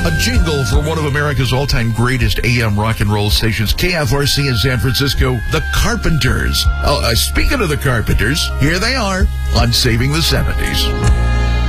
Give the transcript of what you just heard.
A jingle for one of America's all-time greatest AM rock and roll stations, KFRC in San Francisco, The Carpenters. Speaking of The Carpenters, here they are on Saving the 70s.